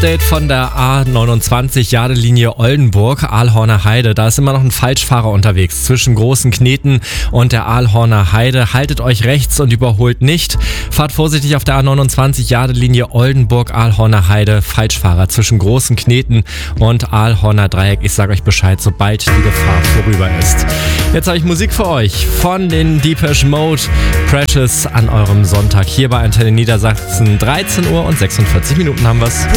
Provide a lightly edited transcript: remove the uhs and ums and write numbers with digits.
Update von der A29 Jadelinie Oldenburg, Ahlhorner Heide. Da ist immer noch ein Falschfahrer unterwegs zwischen Großen Kneten und der Ahlhorner Heide. Haltet euch rechts und überholt nicht. Fahrt vorsichtig auf der A29 Jadelinie Oldenburg, Ahlhorner Heide. Falschfahrer zwischen Großen Kneten und Ahlhorner Dreieck. Ich sage euch Bescheid, sobald die Gefahr vorüber ist. Jetzt habe ich Musik für euch von den Depeche Mode. Precious an eurem Sonntag hier bei Antenne Niedersachsen. 13 Uhr und 46 Minuten haben wir's.